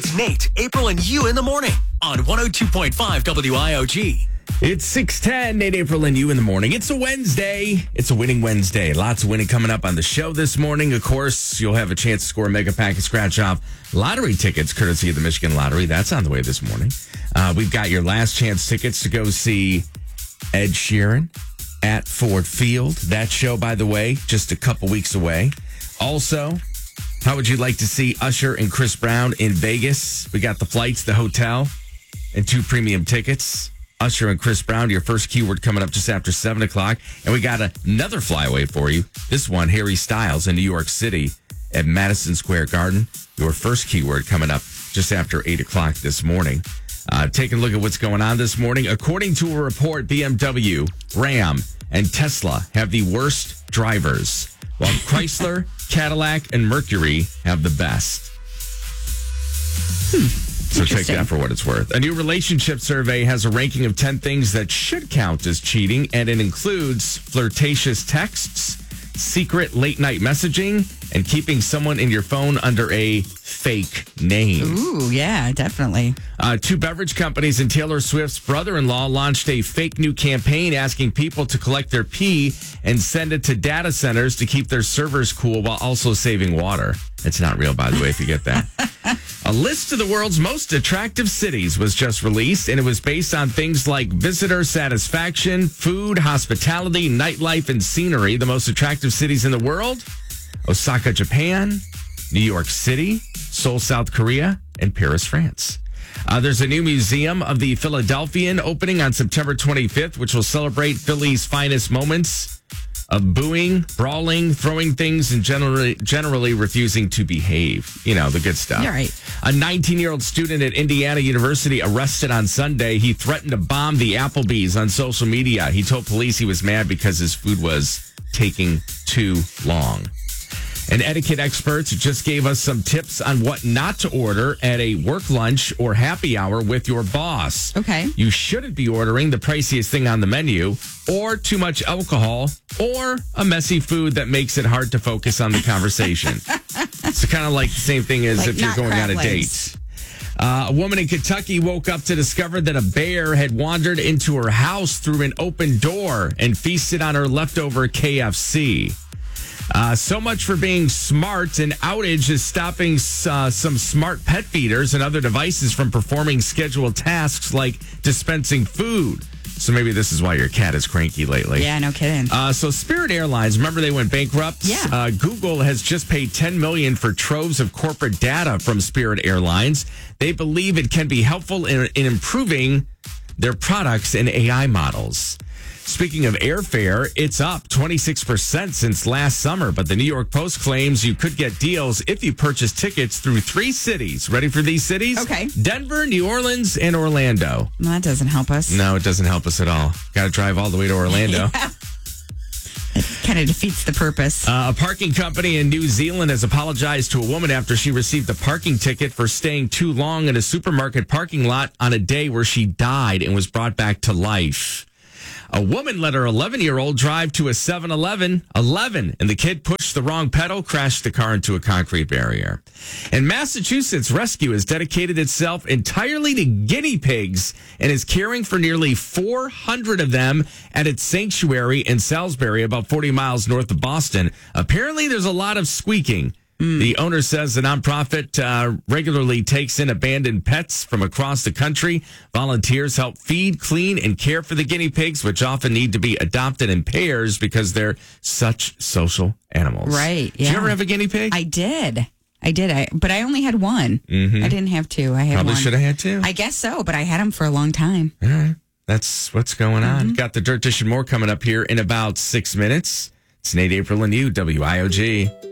It's Nate, April, and you in the morning on 102.5 WIOG. It's 6:10, Nate, April, and you in the morning. It's a Wednesday. It's a winning Wednesday. Lots of winning coming up on the show this morning. Of course, you'll have a chance to score a mega pack and scratch off lottery tickets courtesy of the Michigan Lottery. That's on the way this morning. We've got your last chance tickets to go see Ed Sheeran at Ford Field. That show, by the way, just a couple weeks away. Also, how would you like to see Usher and Chris Brown in Vegas? We got the flights, the hotel, and 2 premium tickets. Usher and Chris Brown, your first keyword coming up just after 7 o'clock. And we got another flyaway for you. This one, Harry Styles in New York City at Madison Square Garden. Your first keyword coming up just after 8 o'clock this morning. Taking a look at what's going on this morning. According to a report, BMW, Ram, and Tesla have the worst drivers, while Chrysler, Cadillac, and Mercury have the best. So take that for what it's worth. A new relationship survey has a ranking of 10 things that should count as cheating, and it includes flirtatious texts, secret late-night messaging, and keeping someone in your phone under a fake name. Ooh, yeah, definitely. 2 beverage companies and Taylor Swift's brother-in-law launched a fake new campaign asking people to collect their pee and send it to data centers to keep their servers cool while also saving water. It's not real, by the way, if you get that. A list of the world's most attractive cities was just released, and it was based on things like visitor satisfaction, food, hospitality, nightlife, and scenery. The most attractive cities in the world: Osaka, Japan; New York City; Seoul, South Korea; and Paris, France. There's a new Museum of the Philadelphian opening on September 25th, which will celebrate Philly's finest moments of booing, brawling, throwing things, and generally refusing to behave. You know, the good stuff. You're right. A 19-year-old student at Indiana University arrested on Sunday. He threatened to bomb the Applebee's on social media. He told police he was mad because his food was taking too long. And etiquette experts just gave us some tips on what not to order at a work lunch or happy hour with your boss. Okay. You shouldn't be ordering the priciest thing on the menu, or too much alcohol, or a messy food that makes it hard to focus on the conversation. It's kind of like the same thing as if you're going on a date. A woman in Kentucky woke up to discover that a bear had wandered into her house through an open door and feasted on her leftover KFC. So much for being smart. An outage is stopping some smart pet feeders and other devices from performing scheduled tasks like dispensing food. So maybe this is why your cat is cranky lately. Yeah, no kidding. So Spirit Airlines, remember they went bankrupt? Yeah. Google has just paid $10 million for troves of corporate data from Spirit Airlines. They believe it can be helpful in improving their products and AI models. Speaking of airfare, it's up 26% since last summer, but the New York Post claims you could get deals if you purchase tickets through 3 cities. Ready for these cities? Okay. Denver, New Orleans, and Orlando. Well, that doesn't help us. No, it doesn't help us at all. Got to drive all the way to Orlando. Yeah. It kind of defeats the purpose. A parking company in New Zealand has apologized to a woman after she received a parking ticket for staying too long in a supermarket parking lot on a day where she died and was brought back to life. A woman let her 11-year-old drive to a 7-Eleven, and the kid pushed the wrong pedal, crashed the car into a concrete barrier. And Massachusetts Rescue has dedicated itself entirely to guinea pigs and is caring for nearly 400 of them at its sanctuary in Salisbury, about 40 miles north of Boston. Apparently, there's a lot of squeaking. The owner says the nonprofit regularly takes in abandoned pets from across the country. Volunteers help feed, clean, and care for the guinea pigs, which often need to be adopted in pairs because they're such social animals. Right. Yeah. Did you ever have a guinea pig? I did. But I only had one. Mm-hmm. I didn't have 2. I had Probably one. should have had 2. I guess so, but I had them for a long time. All right. That's what's going on. Got the Dirt Dish and more coming up here in about 6 minutes. It's Nate, April, and you, WIOG.